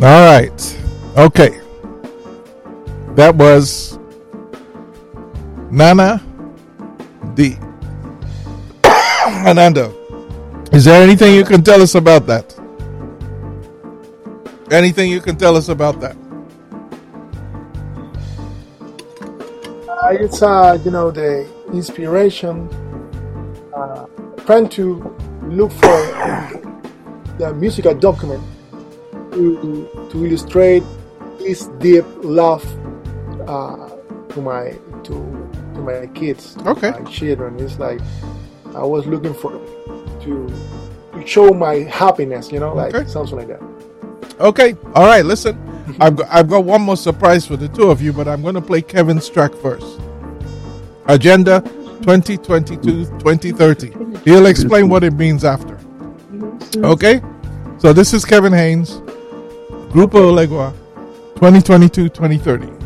All right. Okay. That was Nana D. Hernando. Is there anything you can tell us about that? Anything you can tell us about that? It's the inspiration. Trying to look for the musical document to illustrate this deep love to my kids, Okay. my children. It's like I was looking for to show my happiness, like Okay. something like that. Okay. All right. Listen, I've got one more surprise for the two of you, but I'm going to play Kevin's track first. Agenda 2022-2030. He'll explain what it means after. Okay? So this is Kevin Haynes, Grupo Legua, 2022-2030.